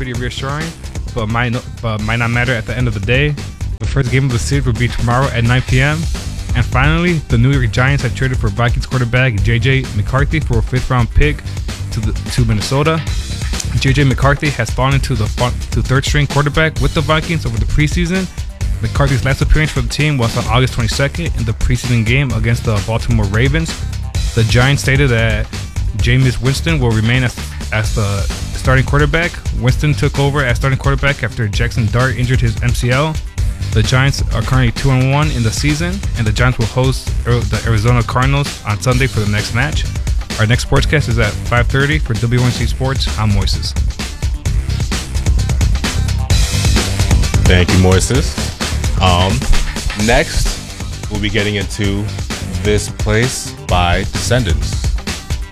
pretty reassuring, but might not matter at the end of the day. The first game of the series will be tomorrow at 9 p.m. And finally, the New York Giants have traded for Vikings quarterback J.J. McCarthy for a 5th-round pick to Minnesota. J.J. McCarthy has fallen to third-string quarterback with the Vikings over the preseason. McCarthy's last appearance for the team was on August 22nd in the preseason game against the Baltimore Ravens. The Giants stated that Jameis Winston will remain as the starting quarterback. Winston took over as starting quarterback after Jackson Dart injured his MCL. The Giants are currently 2-1 in the season, and the Giants will host the Arizona Cardinals on Sunday for the next match. Our next sportscast is at 5:30 for WNC Sports. I'm Moises. Thank you, Moises. Next, we'll be getting into This Place by Descendants.